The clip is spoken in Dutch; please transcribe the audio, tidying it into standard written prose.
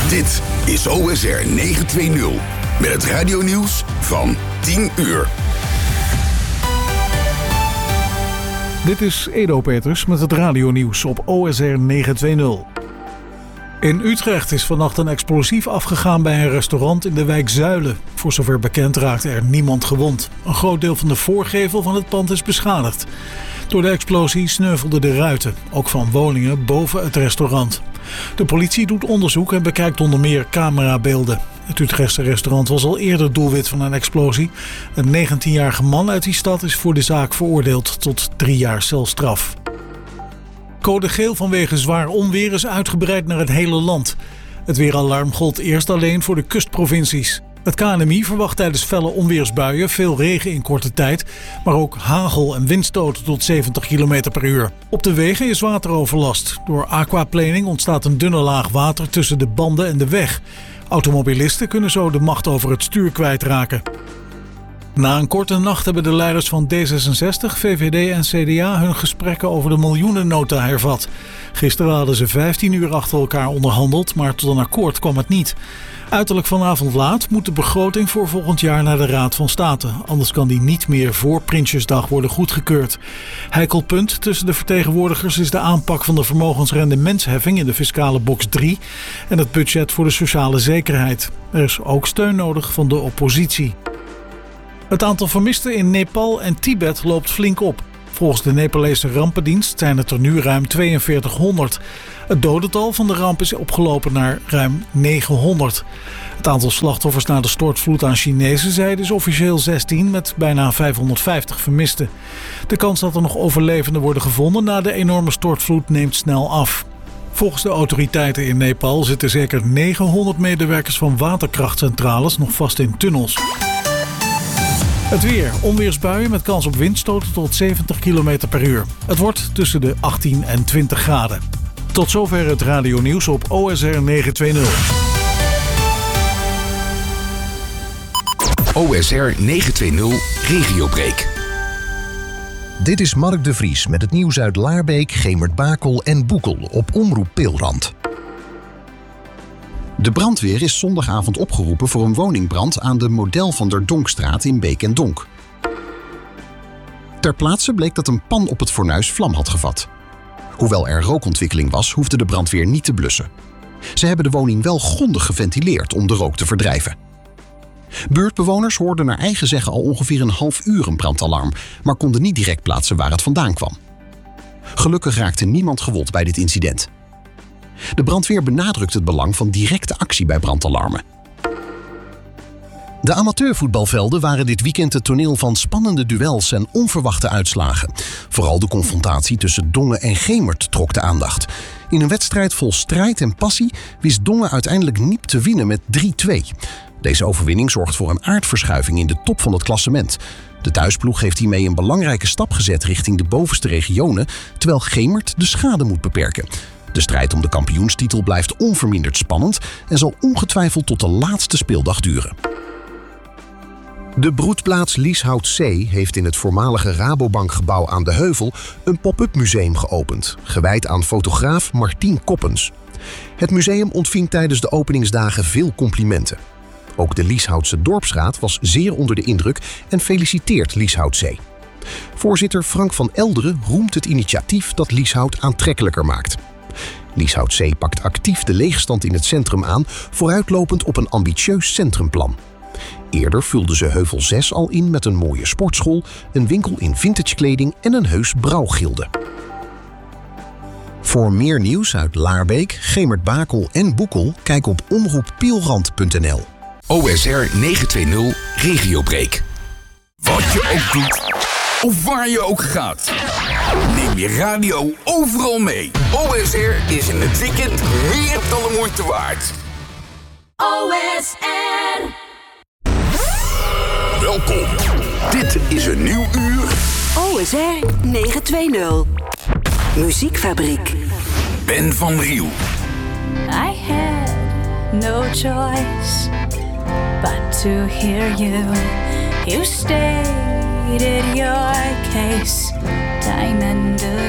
Dit is OSR 920 met het radionieuws van 10 uur. Dit is Edo Peters met het radionieuws op OSR 920. In Utrecht is vannacht een explosief afgegaan bij een restaurant in de wijk Zuilen. Voor zover bekend raakte er niemand gewond. Een groot deel van de voorgevel van het pand is beschadigd. Door de explosie sneuvelden de ruiten, ook van woningen boven het restaurant. De politie doet onderzoek en bekijkt onder meer camerabeelden. Het Utrechtse restaurant was al eerder doelwit van een explosie. Een 19-jarige man uit die stad is voor de zaak veroordeeld tot 3 jaar celstraf. Code geel vanwege zwaar onweer is uitgebreid naar het hele land. Het weeralarm gold eerst alleen voor de kustprovincies. Het KNMI verwacht tijdens felle onweersbuien veel regen in korte tijd, maar ook hagel en windstoten tot 70 km per uur. Op de wegen is wateroverlast. Door aquaplaning ontstaat een dunne laag water tussen de banden en de weg. Automobilisten kunnen zo de macht over het stuur kwijtraken. Na een korte nacht hebben de leiders van D66, VVD en CDA hun gesprekken over de miljoenennota hervat. Gisteren hadden ze 15 uur achter elkaar onderhandeld, maar tot een akkoord kwam het niet. Uiterlijk vanavond laat moet de begroting voor volgend jaar naar de Raad van State. Anders kan die niet meer voor Prinsjesdag worden goedgekeurd. Heikel punt tussen de vertegenwoordigers is de aanpak van de vermogensrendementsheffing in de fiscale box 3 en het budget voor de sociale zekerheid. Er is ook steun nodig van de oppositie. Het aantal vermisten in Nepal en Tibet loopt flink op. Volgens de Nepalese rampendienst zijn het er nu ruim 4200. Het dodental van de ramp is opgelopen naar ruim 900. Het aantal slachtoffers na de stortvloed aan Chinese zijde is officieel 16 met bijna 550 vermisten. De kans dat er nog overlevenden worden gevonden na de enorme stortvloed neemt snel af. Volgens de autoriteiten in Nepal zitten zeker 900 medewerkers van waterkrachtcentrales nog vast in tunnels. Het weer. Onweersbuien met kans op windstoten tot 70 km per uur. Het wordt tussen de 18 en 20 graden. Tot zover het radionieuws op OSR 920. OSR 920 Regiobreak. Dit is Mark de Vries met het nieuws uit Laarbeek, Gemert-Bakel en Boekel op Omroep Peelrand. De brandweer is zondagavond opgeroepen voor een woningbrand aan de Model van der Donkstraat in Beek en Donk. Ter plaatse bleek dat een pan op het fornuis vlam had gevat. Hoewel er rookontwikkeling was, hoefde de brandweer niet te blussen. Ze hebben de woning wel grondig geventileerd om de rook te verdrijven. Buurtbewoners hoorden naar eigen zeggen al ongeveer een half uur een brandalarm, maar konden niet direct plaatsen waar het vandaan kwam. Gelukkig raakte niemand gewond bij dit incident. De brandweer benadrukt het belang van directe actie bij brandalarmen. De amateurvoetbalvelden waren dit weekend het toneel van spannende duels en onverwachte uitslagen. Vooral de confrontatie tussen Dongen en Gemert trok de aandacht. In een wedstrijd vol strijd en passie wist Dongen uiteindelijk Niep te winnen met 3-2. Deze overwinning zorgt voor een aardverschuiving in de top van het klassement. De thuisploeg heeft hiermee een belangrijke stap gezet richting de bovenste regionen, terwijl Gemert de schade moet beperken. De strijd om de kampioenstitel blijft onverminderd spannend en zal ongetwijfeld tot de laatste speeldag duren. De broedplaats Lieshout C heeft in het voormalige Rabobankgebouw aan de Heuvel een pop-up museum geopend, gewijd aan fotograaf Martien Koppens. Het museum ontving tijdens de openingsdagen veel complimenten. Ook de Lieshoutse dorpsraad was zeer onder de indruk en feliciteert Lieshout C. Voorzitter Frank van Elderen roemt het initiatief dat Lieshout aantrekkelijker maakt. Lieshout C pakt actief de leegstand in het centrum aan, vooruitlopend op een ambitieus centrumplan. Eerder vulden ze Heuvel 6 al in met een mooie sportschool, een winkel in vintagekleding en een heus brouwgilde. Voor meer nieuws uit Laarbeek, Gemert-Bakel en Boekel, kijk op omroeppeelrand.nl. OSR 920 Regiobreak. Wat je ook doet, of waar je ook gaat, neem je radio overal mee. OSR is in het weekend meer dan de moeite waard. OSR. Welkom. Dit is een nieuw uur. OSR 920. Muziekfabriek. Ben van Riel. I had no choice but to hear you. You stated your case time and again.